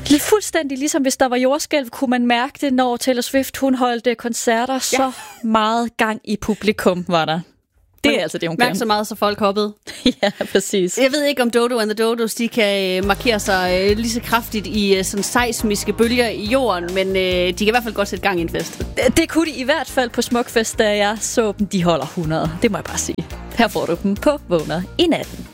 Det er fuldstændig ligesom hvis der var jordskælv, kunne man mærke det, når Taylor Swift hun holdt koncerter. Så meget gang i publikum var der. Det er altså det, hun kan. Mærke så meget, så folk hoppede. Ja, præcis. Jeg ved ikke, om Dodo and the Dodos, de kan markere sig lige så kraftigt i sådan seismiske bølger i jorden, men de kan i hvert fald godt sætte gang i en fest. Det kunne de i hvert fald på Smukfest, da jeg så dem. De holder 100. Det må jeg bare sige. Her får du dem på Vågner i natten.